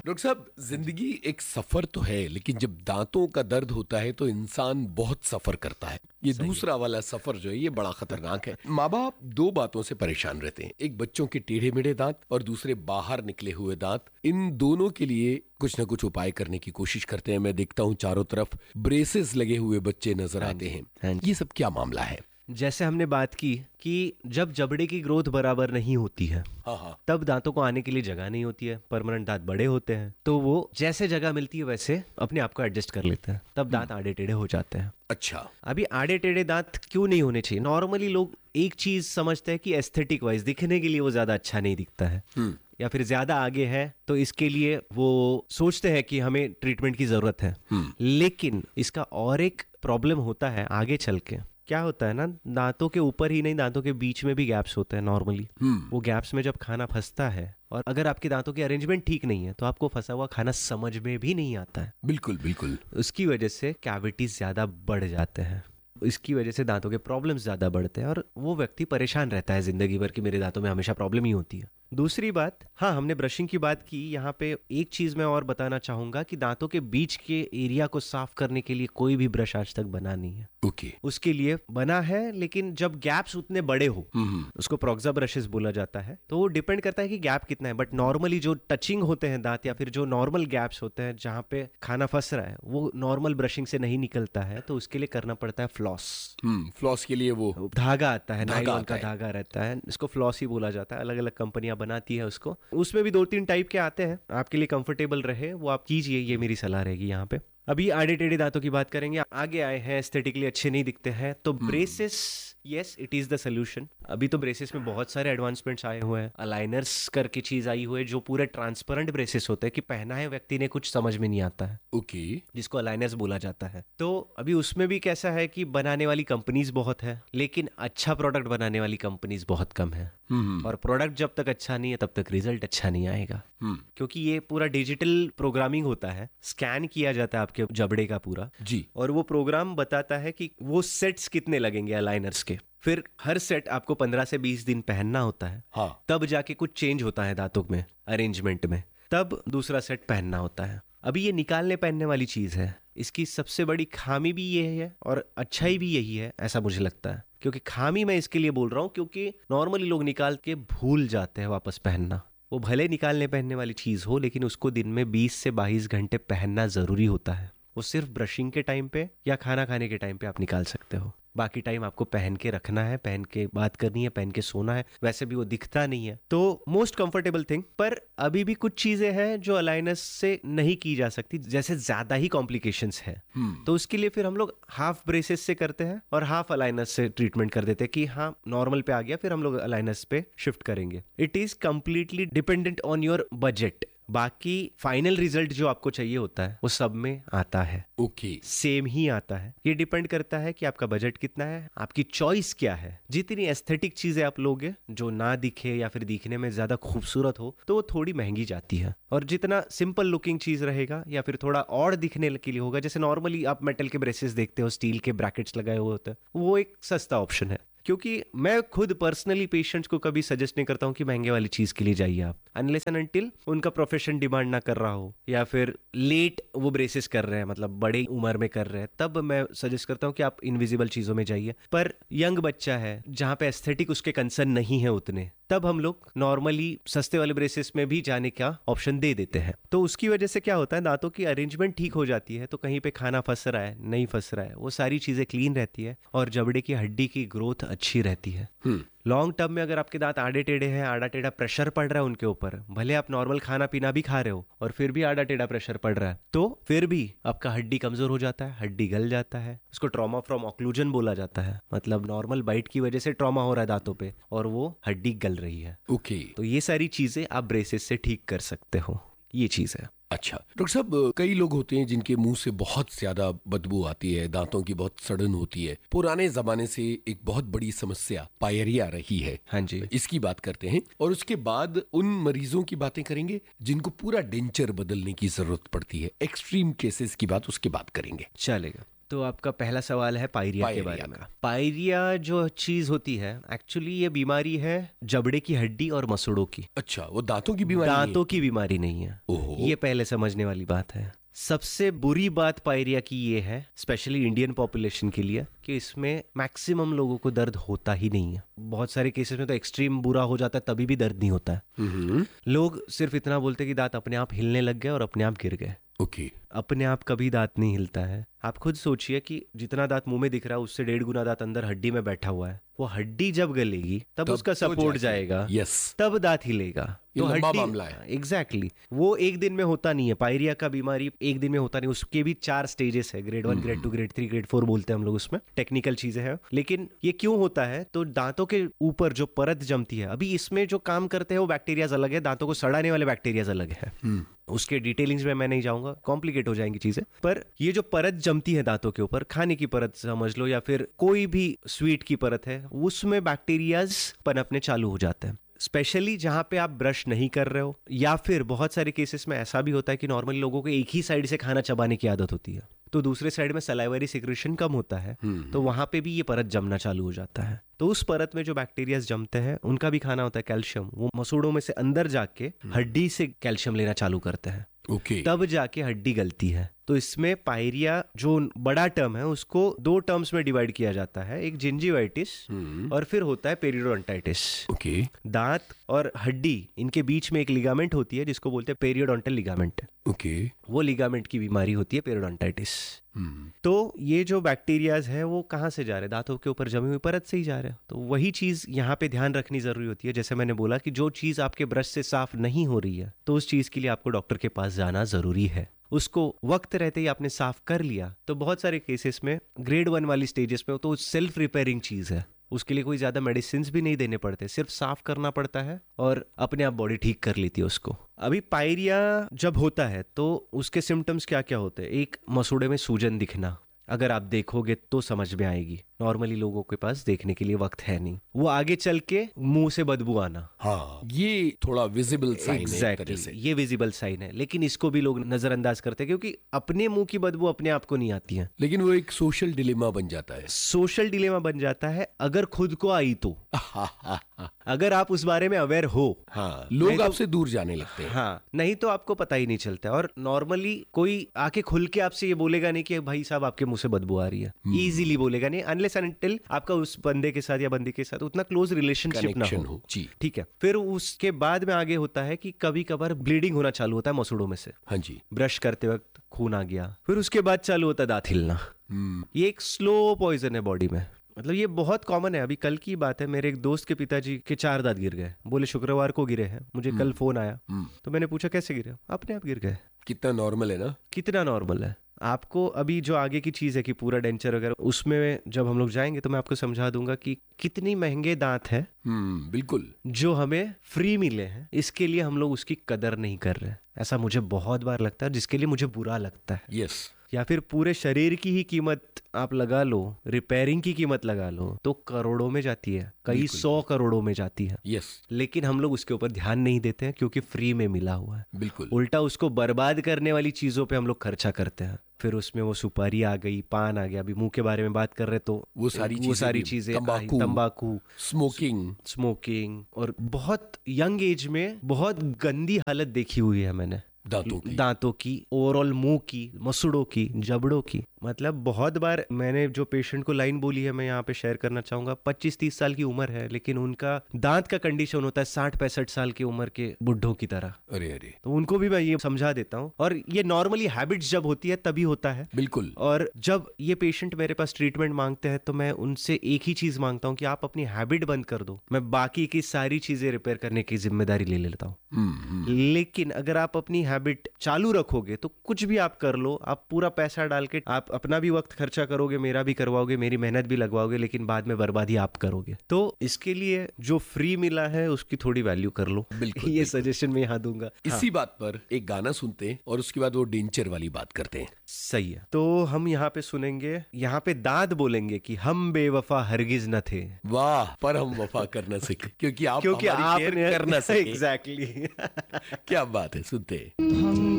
Doctor साहब, जिंदगी एक सफर तो है, लेकिन जब दांतों का दर्द होता है तो इंसान बहुत सफर करता है। ये दूसरा वाला सफर जो है ये बड़ा खतरनाक है। माँ बाप दो बातों से परेशान रहते हैं, एक बच्चों के टेढ़े मेढ़े दांत और दूसरे बाहर निकले हुए दांत। इन दोनों के लिए कुछ ना कुछ उपाय करने की कोशिश करते हैं। मैं देखता हूँ चारों तरफ ब्रेसेस लगे हुए बच्चे नजर आते हैं। ये सब क्या मामला है? जैसे हमने बात की कि जब जबड़े की ग्रोथ बराबर नहीं होती है, तब दांतों को आने के लिए जगह नहीं होती है। परमानेंट दांत बड़े होते हैं तो वो जैसे जगह मिलती है वैसे अपने आप को एडजस्ट कर लेते हैं, तब दांत आड़े टेढ़े हो जाते हैं। अच्छा, अभी आड़े टेढ़े दांत क्यों नहीं होने चाहिए? नॉर्मली लोग एक चीज समझते हैं कि एस्थेटिक वाइज दिखने के लिए वो ज्यादा अच्छा नहीं दिखता है या फिर ज्यादा आगे है, तो इसके लिए वो सोचते हैं कि हमें ट्रीटमेंट की जरूरत है। लेकिन इसका और एक प्रॉब्लम होता है आगे चल के। क्या होता है ना, दांतों के ऊपर ही नहीं, दांतों के बीच में भी गैप्स होते हैं नॉर्मली। वो गैप्स में जब खाना फंसता है और अगर आपके दांतों की अरेंजमेंट ठीक नहीं है तो आपको फंसा हुआ खाना समझ में भी नहीं आता है। बिल्कुल बिल्कुल। उसकी वजह से कैविटीज ज्यादा बढ़ जाते हैं, इसकी वजह से दांतों के प्रॉब्लम्स ज्यादा बढ़ते हैं और वो व्यक्ति परेशान रहता है जिंदगी भर कि मेरे दांतों में हमेशा प्रॉब्लम ही होती है। दूसरी बात, हाँ हमने ब्रशिंग की बात की, यहाँ पे एक चीज मैं और बताना चाहूंगा कि दांतों के बीच के एरिया को साफ करने के लिए कोई भी ब्रश आज तक बना नहीं है। ओके। उसके लिए बना है, लेकिन जब गैप्स उतने बड़े हो उसको प्रोक्सा ब्रशेस बोला जाता है। तो वो डिपेंड करता है कि गैप कितना है, बट नॉर्मली जो टचिंग होते हैं दांत या फिर जो नॉर्मल गैप्स होते हैं जहाँ पे खाना फंस रहा है वो नॉर्मल ब्रशिंग से नहीं निकलता है, तो उसके लिए करना पड़ता है फ्लॉस। फ्लॉस के लिए वो धागा आता है, नायलॉन का धागा रहता है, इसको फ्लॉस ही बोला जाता है। अलग अलग कंपनियां बनाती है उसको, उसमें भी 2-3 टाइप के आते हैं। आपके लिए कंफर्टेबल रहे वो आप कीजिए, ये मेरी सलाह रहेगी। यहाँ पे अभी आड़े टेढ़े दांतों की बात करेंगे। आगे आए हैं, एस्थेटिकली अच्छे नहीं दिखते हैं, तो braces, yes it is the solution. अभी तो ब्रेसेस में बहुत सारे एडवांसमेंट्स आए हुए हैं। अलाइनर्स करके चीज आई हुई है जो पूरे ट्रांसपेरेंट ब्रेसेस होते हैं कि पहना है व्यक्ति ने कुछ समझ में नहीं आता है। ओके। जिसको अलाइनर्स बोला जाता है। तो अभी उसमें भी कैसा है कि बनाने वाली कंपनीज बहुत है, लेकिन अच्छा प्रोडक्ट बनाने वाली कंपनीज बहुत कम है। और प्रोडक्ट जब तक अच्छा नहीं है तब तक रिजल्ट अच्छा नहीं आएगा, क्योंकि ये पूरा डिजिटल प्रोग्रामिंग होता है। स्कैन किया जाता है आपके जबड़े का पूरा जी, और वो प्रोग्राम बताता है कि वो सेट्स कितने लगेंगे अलाइनर्स के। फिर हर सेट आपको 15 से 20 दिन पहनना होता है। हाँ। तब जाके कुछ चेंज होता है दांतों में, अरेंजमेंट में, तब दूसरा सेट पहनना होता है। अभी ये निकालने पहनने वाली चीज है। इसकी सबसे बड़ी खामी भी ये है और अच्छाई भी यही है, ऐसा मुझे लगता है। क्योंकि खामी मैं इसके लिए बोल रहा हूँ क्योंकि नॉर्मली लोग निकाल के भूल जाते हैं वापस पहनना। वो भले निकालने पहनने वाली चीज हो, लेकिन उसको दिन में 20 से 22 घंटे पहनना जरूरी होता है। वो सिर्फ ब्रशिंग के टाइम पे या खाना खाने के टाइम पे आप निकाल सकते हो, बाकी टाइम आपको पहन के रखना है, पहन के बात करनी है, पहन के सोना है। वैसे भी वो दिखता नहीं है, तो मोस्ट कंफर्टेबल थिंग। पर अभी भी कुछ चीजें हैं जो अलाइनस से नहीं की जा सकती, जैसे ज्यादा ही कॉम्प्लिकेशंस है। तो उसके लिए फिर हम लोग हाफ ब्रेसेस से करते हैं और हाफ अलाइनस से ट्रीटमेंट कर देते हैं कि हाँ नॉर्मल पे आ गया, फिर हम लोग अलाइनस पे शिफ्ट करेंगे। It is completely dependent on your budget. बाकी फाइनल रिजल्ट जो आपको चाहिए होता है वो सब में आता है। ओके। सेम ही आता है। ये डिपेंड करता है कि आपका बजट कितना है, आपकी चॉइस क्या है। जितनी एस्थेटिक चीजें आप लोगे जो ना दिखे या फिर दिखने में ज्यादा खूबसूरत हो तो वो थोड़ी महंगी जाती है, और जितना सिंपल लुकिंग चीज रहेगा या फिर थोड़ा और दिखने के लिए होगा, जैसे नॉर्मली आप मेटल के ब्रेसेस देखते हो, स्टील के ब्रैकेट्स लगाए हुए होते हैं, वो एक सस्ता ऑप्शन है। क्योंकि मैं खुद पर्सनली पेशेंट्स को कभी सजेस्ट नहीं करता हूँ कि महंगे वाली चीज के लिए जाइए आप, अनलेस एंड अनटिल उनका प्रोफेशन डिमांड ना कर रहा हो या फिर लेट वो ब्रेसेस कर रहे हैं, मतलब बड़े उम्र में कर रहे हैं, तब मैं सजेस्ट करता हूँ कि आप इनविजिबल चीजों में जाइए। पर यंग बच्चा है जहाँ पे एस्थेटिक उसके कंसर्न नहीं है उतने, तब हम लोग नॉर्मली सस्ते वाले ब्रेसेस में भी जाने का ऑप्शन दे देते हैं। तो उसकी वजह से क्या होता है, दांतों की अरेंजमेंट ठीक हो जाती है, तो कहीं पे खाना फंस रहा है नहीं फंस रहा है, वो सारी चीजें क्लीन रहती है और जबड़े की हड्डी की ग्रोथ अच्छी रहती है। लॉन्ग टर्म में अगर आपके दांत आड़े टेढ़े हैं, आड़ा टेढ़ा प्रेशर पड़ रहा है उनके ऊपर, भले आप नॉर्मल खाना पीना भी खा रहे हो और फिर भी आड़ा टेढ़ा प्रेशर पड़ रहा है, तो फिर भी आपका हड्डी कमजोर हो जाता है, हड्डी गल जाता है। उसको ट्रॉमा फ्रॉम ऑक्लूजन बोला जाता है, मतलब नॉर्मल बाइट की वजह से ट्रॉमा हो रहा है दांतों पे और वो हड्डी गल रही है। ओके। तो ये सारी चीजें आप ब्रेसेस से ठीक कर सकते हो, ये चीज है। अच्छा डॉक्टर साहब, कई लोग होते हैं जिनके मुंह से बहुत ज्यादा बदबू आती है, दांतों की बहुत सड़न होती है। पुराने जमाने से एक बहुत बड़ी समस्या पायरिया रही है। हाँ जी, इसकी बात करते हैं और उसके बाद उन मरीजों की बातें करेंगे जिनको पूरा डेंचर बदलने की जरूरत पड़ती है। एक्सट्रीम केसेस की बात उसके बाद करेंगे। चलेगा। तो आपका पहला सवाल है पायरिया के बारे में। पायरिया जो चीज होती है, एक्चुअली ये बीमारी है जबड़े की हड्डी और मसूड़ों की। अच्छा, वो दांतों की बीमारी दांतों की बीमारी नहीं है। ये पहले समझने वाली बात है। सबसे बुरी बात पायरिया की ये है, स्पेशली इंडियन पॉपुलेशन के लिए, कि इसमें मैक्सिमम लोगों को दर्द होता ही नहीं है। बहुत सारे केसेस में तो एक्सट्रीम बुरा हो जाता है, तभी भी दर्द नहीं होता है। लोग सिर्फ इतना बोलते हैं कि दांत अपने आप हिलने लग गए और अपने आप गिर गए। ओके। अपने आप कभी दांत नहीं हिलता है। आप खुद सोचिए कि जितना दांत मुंह में दिख रहा है उससे 1.5 गुना दांत अंदर हड्डी में बैठा हुआ है। वो हड्डी जब गलेगी तब उसका सपोर्ट जाएगा, तब दांत हिलेगा। तो लंबा मामला है। एग्जैक्टली वो एक दिन में होता नहीं है। पायरिया का बीमारी एक दिन में होता नहीं, उसके भी 4 स्टेजेस है, ग्रेड 1, ग्रेड 2, ग्रेड 3, ग्रेड 4 बोलते हैं हम लोग, उसमें टेक्निकल चीजें हैं। लेकिन ये क्यों होता है? तो दांतों के ऊपर जो परत जमती है, अभी इसमें जो काम करते हैं वो बैक्टीरियाज अलग है, दांतों को सड़ाने वाले बैक्टीरियाज अलग है। उसके डिटेलिंग्स में मैं नहीं जाऊंगा, कॉम्प्लिकेट हो जाएंगी चीजें। पर ये जो परत जमती है दांतों के ऊपर, खाने की परत समझ लो या फिर कोई भी स्वीट की परत है, उसमें बैक्टीरियाज पनपने चालू हो जाते हैं। स्पेशली जहां पे आप ब्रश नहीं कर रहे हो, या फिर बहुत सारे केसेस में ऐसा भी होता है कि नॉर्मली लोगों को एक ही साइड से खाना चबाने की आदत होती है, तो दूसरे साइड में सलाइवरी सिक्रेशन कम होता है, तो वहां पे भी ये परत जमना चालू हो जाता है। तो उस परत में जो बैक्टीरियाज जमते हैं उनका भी खाना होता है कैल्शियम। वो मसूड़ों में से अंदर जाके हड्डी से कैल्शियम लेना चालू करते हैं। तब जाके हड्डी गलती है। तो इसमें पायरिया जो बड़ा टर्म है उसको 2 टर्म्स में डिवाइड किया जाता है, एक जिंजिवाइटिस और फिर होता है पेरियोडोंटाइटिस। दांत और हड्डी इनके बीच में एक लिगामेंट होती है जिसको बोलते हैं पेरियोडोंटल लिगामेंट। वो लिगामेंट की बीमारी होती है पेरियोडोंटाइटिस। तो ये जो बैक्टीरियाज है वो कहाँ से जा रहे हैं? दांतों के ऊपर जमी हुई परत से ही जा रहे हैं। तो वही चीज यहाँ पे ध्यान रखनी जरूरी होती है। जैसे मैंने बोला कि जो चीज आपके ब्रश से साफ नहीं हो रही है तो उस चीज के लिए आपको डॉक्टर के पास जाना जरूरी है। उसको वक्त रहते ही आपने साफ कर लिया तो बहुत सारे केसेस में ग्रेड 1 वाली स्टेजेस में तो सेल्फ रिपेयरिंग चीज है, उसके लिए कोई ज्यादा मेडिसिन भी नहीं देने पड़ते, सिर्फ साफ करना पड़ता है और अपने आप बॉडी ठीक कर लेती है उसको। अभी पायरिया जब होता है तो उसके सिम्टम्स क्या क्या होते हैं? एक, मसूड़े में सूजन दिखना, अगर आप देखोगे तो समझ में आएगी, नॉर्मली लोगों के पास देखने के लिए वक्त है नहीं। वो आगे चल के मुंह से बदबू आना, हाँ, ये थोड़ा विजिबल साइन है एक तरह से। ये विजिबल साइन है, लेकिन इसको भी लोग नजरअंदाज करते हैं क्योंकि अपने मुंह की बदबू अपने आप को नहीं आती है। लेकिन वो एक सोशल डिलेमा बन जाता है। सोशल डिलेमा बन जाता है अगर खुद को आई तो। अगर आप उस बारे में अवेयर हो, हाँ, लोग आपसे दूर जाने लगते हैं। हाँ, नहीं तो आपको पता ही नहीं चलता। और नॉर्मली कोई आके खुल के आपसे ये बोलेगा नहीं कि भाई साहब आपके मुंह से बदबू आ रही है, इजीली बोलेगा नहीं, अनलेस एंड अनटिल आपका उस बंदे के साथ या बंदी के साथ उतना क्लोज रिलेशनशिप ना हो। ठीक है। फिर उसके बाद में आगे होता है कि कभी कभार ब्लीडिंग होना चालू होता है मसूड़ों में से। हाँ जी, ब्रश करते वक्त खून आ गया। फिर उसके बाद चालू होता है दांत हिलना। ये एक स्लो पॉइजन है बॉडी में, मतलब ये बहुत कॉमन है। अभी कल की बात है, मेरे एक दोस्त के पिताजी के 4 दांत गिर गए, बोले शुक्रवार को गिरे हैं। मुझे कल फोन आया तो मैंने पूछा कैसे गिरे? अपने आप गिर गए। कितना नॉर्मल है ना, कितना नॉर्मल है। आपको अभी जो आगे की चीज है कि पूरा डेंचर वगैरह, उसमें जब हम लोग जाएंगे तो मैं आपको समझा दूंगा कि कितनी महंगे दांत है, बिल्कुल, जो हमें फ्री मिले हैं। इसके लिए हम लोग उसकी कदर नहीं कर रहे। ऐसा मुझे बहुत बार लगता है, जिसके लिए मुझे बुरा लगता है। यस। या फिर पूरे शरीर की ही कीमत आप लगा लो, रिपेयरिंग की कीमत लगा लो तो करोड़ों में जाती है, कई 100 करोड़ों में जाती है। यस। लेकिन हम लोग उसके ऊपर ध्यान नहीं देते हैं क्योंकि फ्री में मिला हुआ है। बिल्कुल। उल्टा उसको बर्बाद करने वाली चीजों पे हम लोग खर्चा करते हैं। फिर उसमें वो सुपारी आ गई, पान आ गया, अभी मुंह के बारे में बात कर रहे तो वो सारी चीजें, तंबाकू, स्मोकिंग, और बहुत यंग एज में बहुत गंदी हालत देखी हुई है मैंने दांतों की, ओवरऑल मुंह की, मसूड़ों की, जबड़ों की। मतलब बहुत बार मैंने जो पेशेंट को लाइन बोली है मैं यहाँ पे शेयर करना चाहूंगा। 25-30 साल की उम्र है लेकिन उनका दांत का कंडीशन होता है 60-65 साल की उम्र के बुढ़ों की तरह। अरे अरे, तो उनको भी मैं ये समझा देता हूँ। और ये नॉर्मली हैबिट्स जब होती है तभी होता है। बिल्कुल। और जब ये पेशेंट मेरे पास ट्रीटमेंट मांगते हैं तो मैं उनसे एक ही चीज मांगता हूँ कि आप अपनी हैबिट बंद कर दो, मैं बाकी की सारी चीजें रिपेयर करने की जिम्मेदारी ले लेता हूँ। लेकिन अगर आप अपनी हैबिट चालू रखोगे तो कुछ भी आप कर लो, आप पूरा पैसा डाल के आप अपना भी वक्त खर्चा करोगे, मेरा भी करवाओगे, मेरी मेहनत भी लगवाओगे, लेकिन बाद में बर्बादी आप करोगे। तो इसके लिए जो फ्री मिला है उसकी थोड़ी वैल्यू कर लो। बिल्कुल। ये सजेशन मैं यहाँ दूंगा। इसी बात पर एक गाना सुनते हैं और उसके बाद वो डेंचर वाली बात करते हैं। सही है। तो हम यहाँ पे सुनेंगे, यहाँ पे दांत बोलेंगे कि हम बेवफा हरगिज न थे। वाह, पर हम वफा करना सीखे क्योंकि आप केयर करना सीखे। एग्जैक्टली। क्या बात है, सुनते हैं।